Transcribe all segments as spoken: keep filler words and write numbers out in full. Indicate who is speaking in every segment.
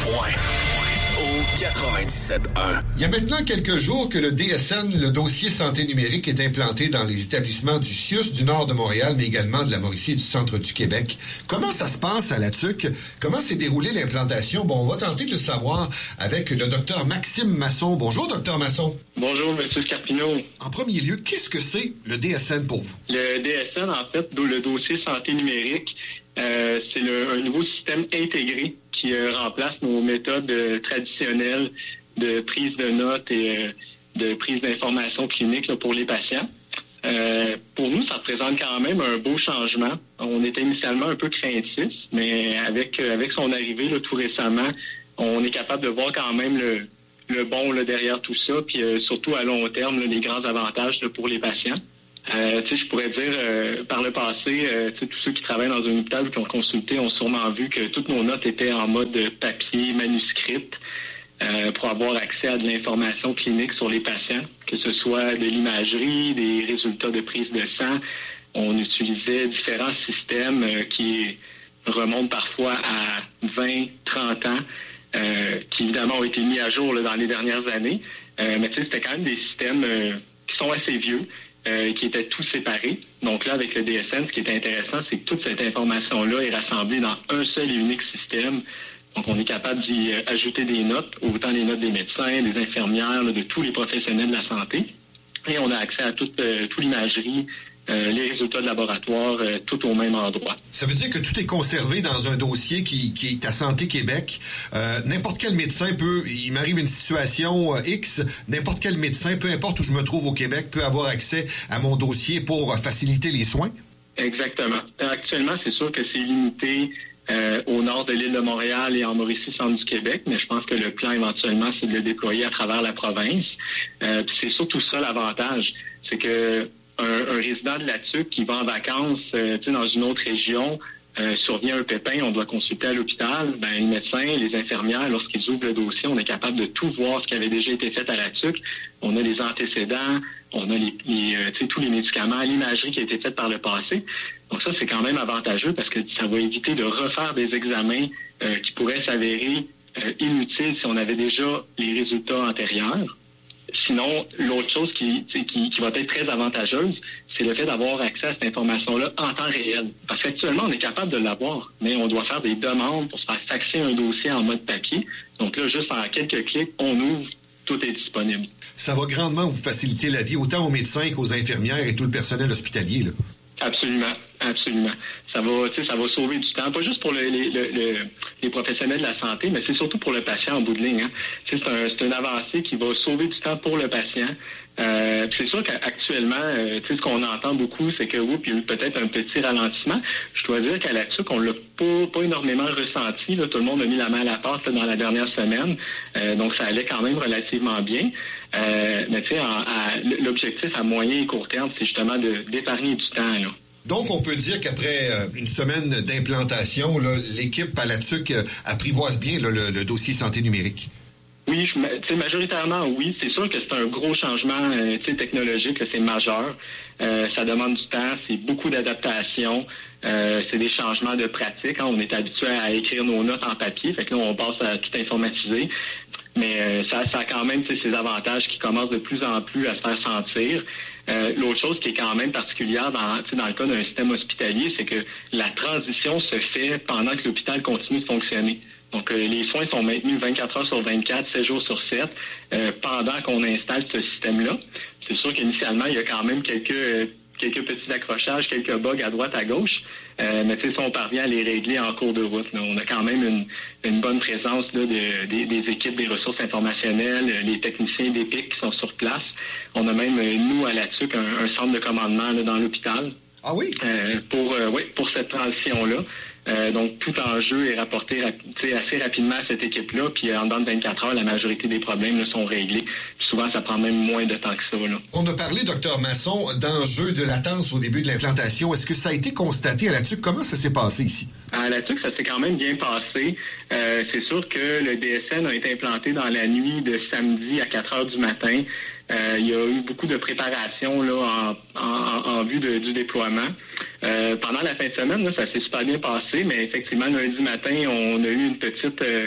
Speaker 1: Point. Au quatre-vingt-dix-sept un.
Speaker 2: Il y a maintenant quelques jours que le D S N, le dossier santé numérique, est implanté dans les établissements du C I U S du nord de Montréal, mais également de la Mauricie et du centre du Québec. Comment ça se passe à la T U C? Comment s'est déroulée l'implantation? Bon, on va tenter de le savoir avec le docteur Maxime Masson. Bonjour, docteur Masson.
Speaker 3: Bonjour, M. Scarpino.
Speaker 2: En premier lieu, qu'est-ce que c'est le D S N pour vous?
Speaker 3: Le D S N, en fait, le dossier santé numérique, euh, c'est le, un nouveau système intégré qui euh, remplace nos méthodes euh, traditionnelles de prise de notes et euh, de prise d'informations cliniques là, pour les patients. Euh, pour nous, ça représente quand même un beau changement. On était initialement un peu craintifs, mais avec euh, avec son arrivée là, tout récemment, on est capable de voir quand même le, le bon là, derrière tout ça, puis euh, surtout à long terme, là, les grands avantages là, pour les patients. Euh, tu sais, je pourrais dire, euh, par le passé, euh, tous ceux qui travaillent dans un hôpital ou qui ont consulté ont sûrement vu que toutes nos notes étaient en mode papier, manuscrite, euh, pour avoir accès à de l'information clinique sur les patients, que ce soit de l'imagerie, des résultats de prise de sang. On utilisait différents systèmes euh, qui remontent parfois à vingt, trente ans, euh, qui évidemment ont été mis à jour là, dans les dernières années. Euh, mais tu sais, c'était quand même des systèmes euh, qui sont assez vieux, Euh, qui étaient tous séparés. Donc là, avec le D S N, ce qui est intéressant, c'est que toute cette information-là est rassemblée dans un seul et unique système. Donc, on est capable d'y euh, ajouter des notes, autant les notes des médecins, des infirmières, là, de tous les professionnels de la santé. Et on a accès à toute, euh, toute l'imagerie, euh, les résultats de laboratoire, euh, tout au même endroit.
Speaker 2: Ça veut dire que tout est conservé dans un dossier qui, qui est à Santé Québec. Euh, n'importe quel médecin peut, il m'arrive une situation euh, X, n'importe quel médecin, peu importe où je me trouve au Québec, peut avoir accès à mon dossier pour euh, faciliter les soins?
Speaker 3: Exactement. Actuellement, c'est sûr que c'est limité euh, au nord de l'île de Montréal et en Mauricie, centre du Québec, mais je pense que le plan éventuellement, c'est de le déployer à travers la province. Euh, puis c'est surtout ça l'avantage, c'est que Un, un résident de la T U C qui va en vacances euh, dans une autre région, euh, survient un pépin, on doit consulter à l'hôpital, ben, les médecins, les infirmières, lorsqu'ils ouvrent le dossier, on est capable de tout voir ce qui avait déjà été fait à la T U C. On a les antécédents, on a les, les, euh, tous les médicaments, l'imagerie qui a été faite par le passé. Donc ça, c'est quand même avantageux parce que ça va éviter de refaire des examens euh, qui pourraient s'avérer euh, inutiles si on avait déjà les résultats antérieurs. Sinon, l'autre chose qui, qui, qui va être très avantageuse, c'est le fait d'avoir accès à cette information-là en temps réel. Parce qu'actuellement, on est capable de l'avoir, mais on doit faire des demandes pour se faire faxer un dossier en mode papier. Donc là, juste en quelques clics, on ouvre, tout est disponible.
Speaker 2: Ça va grandement vous faciliter la vie, autant aux médecins qu'aux infirmières et tout le personnel hospitalier, là.
Speaker 3: Absolument, absolument. Ça va, tu sais, ça va sauver du temps, pas juste pour le, les, le, le, les professionnels de la santé, mais c'est surtout pour le patient en bout de ligne. Hein. C'est un, c'est une avancée qui va sauver du temps pour le patient. Euh, c'est sûr qu'actuellement, euh, tu sais, ce qu'on entend beaucoup, c'est que oui, puis il y a eu peut-être un petit ralentissement. Je dois dire qu'à la T U C, on l'a pas, pas énormément ressenti. Là. Tout le monde a mis la main à la pâte là, dans la dernière semaine. Euh, donc, ça allait quand même relativement bien. Euh, mais tu sais, l'objectif à moyen et court terme, c'est justement de, d'épargner du temps, là.
Speaker 2: Donc, on peut dire qu'après euh, une semaine d'implantation, là, l'équipe à la T U C euh, apprivoise bien là, le, le dossier santé numérique.
Speaker 3: Oui, je, majoritairement, oui. C'est sûr que c'est un gros changement euh, technologique, là, c'est majeur. Euh, ça demande du temps, c'est beaucoup d'adaptation. Euh, c'est des changements de pratique. Hein. On est habitué à écrire nos notes en papier, fait que là, on passe à tout informatiser. Mais euh, ça, ça a quand même ses avantages qui commencent de plus en plus à se faire sentir. Euh, l'autre chose qui est quand même particulière dans, dans le cas d'un système hospitalier, c'est que la transition se fait pendant que l'hôpital continue de fonctionner. Donc, euh, les soins sont maintenus vingt-quatre heures sur vingt-quatre, sept jours sur sept, euh, pendant qu'on installe ce système-là. C'est sûr qu'initialement, il y a quand même quelques... Euh, quelques petits accrochages, quelques bugs à droite, à gauche. Euh, mais tu sais, si on parvient à les régler en cours de route, là, on a quand même une, une bonne présence là, de, des, des équipes des ressources informationnelles, les techniciens d'Epic qui sont sur place. On a même, nous, à la T U C, un, un centre de commandement là, dans l'hôpital.
Speaker 2: Ah oui?
Speaker 3: Euh, pour, euh, oui, pour cette transition-là. Euh, donc, tout enjeu est rapporté assez rapidement à cette équipe-là, puis en dedans de vingt-quatre heures, la majorité des problèmes là, sont réglés. Puis souvent, ça prend même moins de temps que ça. Là.
Speaker 2: On a parlé, docteur Masson, d'enjeux de latence au début de l'implantation. Est-ce que ça a été constaté à la T U C? Comment ça s'est passé ici?
Speaker 3: À la T U C, ça s'est quand même bien passé. Euh, c'est sûr que le D S N a été implanté dans la nuit de samedi à quatre heures du matin. Euh, il y a eu beaucoup de préparation là, en, en, en vue de, du déploiement. Euh, pendant la fin de semaine, là, ça s'est super bien passé, mais effectivement, lundi matin, on a eu une petite euh,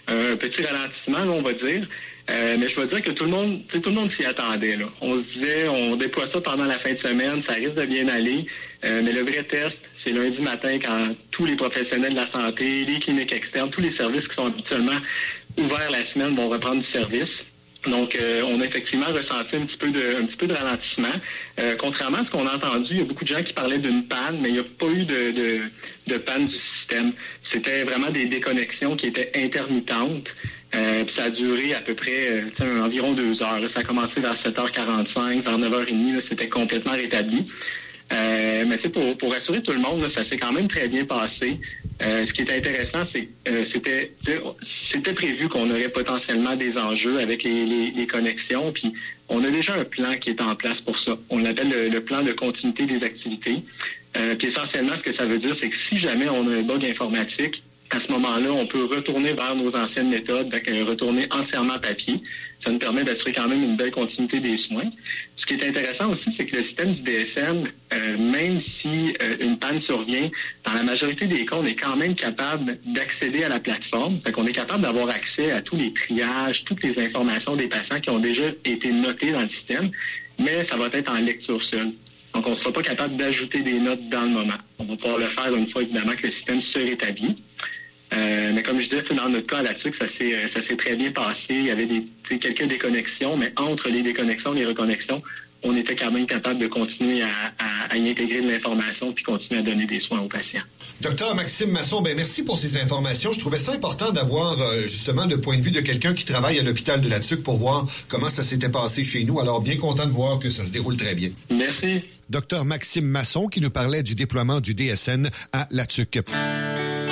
Speaker 3: un petit ralentissement, là, on va dire. Euh, mais je veux dire que tout le monde, tout le monde s'y attendait, là. On se disait, on déploie ça pendant la fin de semaine, ça risque de bien aller. Euh, mais le vrai test, c'est lundi matin quand tous les professionnels de la santé, les cliniques externes, tous les services qui sont habituellement ouverts la semaine vont reprendre du service. Donc, euh, on a effectivement ressenti un petit peu de, un petit peu de ralentissement. Euh, contrairement à ce qu'on a entendu, il y a beaucoup de gens qui parlaient d'une panne, mais il n'y a pas eu de, de, de panne du système. C'était vraiment des déconnexions qui étaient intermittentes. Euh, puis ça a duré à peu près euh, environ deux heures. Là. Ça a commencé vers sept heures quarante-cinq, vers neuf heures trente, là, c'était complètement rétabli. Euh, mais c'est pour, pour rassurer tout le monde, là, ça s'est quand même très bien passé. Euh, ce qui est intéressant, c'est que euh, c'était c'était prévu qu'on aurait potentiellement des enjeux avec les, les, les connexions, puis on a déjà un plan qui est en place pour ça. On l'appelle le, le plan de continuité des activités. Euh, puis essentiellement, ce que ça veut dire, c'est que si jamais on a un bug informatique, à ce moment-là, on peut retourner vers nos anciennes méthodes, donc retourner entièrement papier. Ça nous permet d'assurer quand même une belle continuité des soins. Ce qui est intéressant aussi, c'est que le système du D S N, euh, même si euh, une panne survient, dans la majorité des cas, on est quand même capable d'accéder à la plateforme. Fait qu'on est capable d'avoir accès à tous les triages, toutes les informations des patients qui ont déjà été notées dans le système, mais ça va être en lecture seule. Donc, on ne sera pas capable d'ajouter des notes dans le moment. On va pouvoir le faire une fois, évidemment, que le système se rétablit. Euh, mais comme je disais, dans notre cas à la T U C, ça s'est, ça s'est très bien passé. Il y avait des, quelques déconnexions, mais entre les déconnexions et les reconnexions, on était quand même capable de continuer à, à, à y intégrer de l'information puis continuer à donner des soins aux patients.
Speaker 2: Docteur Maxime Masson, ben merci pour ces informations. Je trouvais ça important d'avoir euh, justement le point de vue de quelqu'un qui travaille à l'hôpital de la T U C pour voir comment ça s'était passé chez nous. Alors, bien content de voir que ça se déroule très bien.
Speaker 3: Merci.
Speaker 2: Docteur Maxime Masson qui nous parlait du déploiement du D S N à la T U C.